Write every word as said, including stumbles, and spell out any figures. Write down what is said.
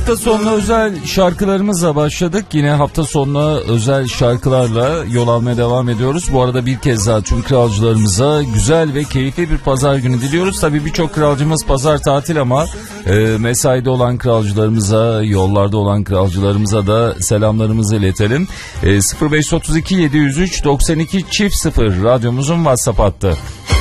Hafta sonuna özel şarkılarımızla başladık. Yine hafta sonuna özel şarkılarla yol almaya devam ediyoruz. Bu arada bir kez daha tüm kralcılarımıza güzel ve keyifli bir pazar günü diliyoruz. Tabii birçok kralcımız pazar tatil ama e, mesaide olan kralcılarımıza, yollarda olan kralcılarımıza da selamlarımızı iletelim. E, sıfır beş otuz iki yedi yüz üç doksan iki çift sıfır radyomuzun WhatsApp hattı.